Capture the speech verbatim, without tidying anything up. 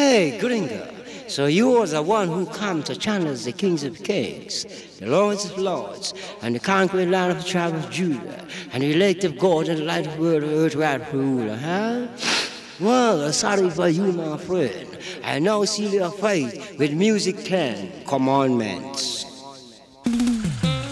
Hey, Gringo. So you are the one who come to challenge the kings of kings, the lords of lords, and the conquering land of the tribe of Judah, and the elect of God and the light of the world, earth, right ruler, huh? Well, sorry for you, my friend. I now seal your faith with music ten commandments.